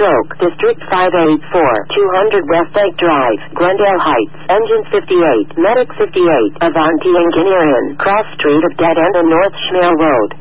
Stroke, District 584, 200 West Lake Drive, Glendale Heights, Engine 58, Medic 58, Avanti Engineering, Cross Street of Dead End and North Schmale Road.